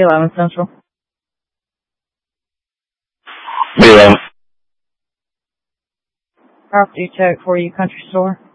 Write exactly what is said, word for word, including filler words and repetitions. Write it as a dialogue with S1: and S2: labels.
S1: eleven Central.
S2: B eleven.
S1: Property check for you, Country Store.